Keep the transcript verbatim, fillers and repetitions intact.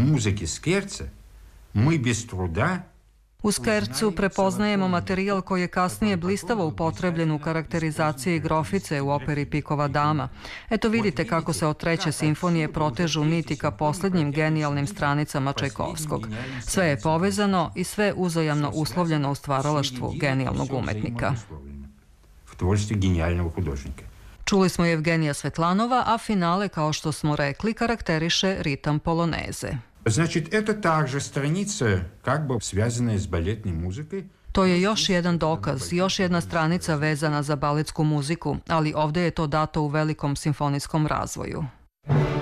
музыки Скерца мы без труда U Skercu prepoznajemo materijal koji je kasnije blistavo upotrebljen u karakterizaciji grofice u operi Pikova dama. Eto vidite kako se od treće simfonije protežu niti ka posljednjim genijalnim stranicama Čajkovskog. Sve je povezano i sve uzajamno uslovljeno u stvaralaštvu genijalnog umetnika. Čuli smo Evgenija Svetlanova, a finale, kao što smo rekli, karakteriše ritam poloneze. Значит, это также страница, как бы связанная с балетной музыкой. To je još jedan dokaz, još jedna stranica vezana za baletsku muziku, ali ovdje je to dato u velikom simfonijskom razvoju.